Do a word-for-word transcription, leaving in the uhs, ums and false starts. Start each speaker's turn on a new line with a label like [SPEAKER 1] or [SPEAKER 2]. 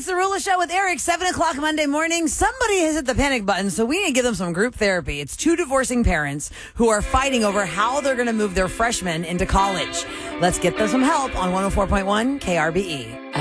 [SPEAKER 1] the Rula Show with Eric, seven o'clock Monday morning. Somebody has hit the panic button, so we need to give them some group therapy. It's two divorcing parents who are fighting over how they're going to move their freshmen into college. Let's get them some help on one oh four point one K R B E.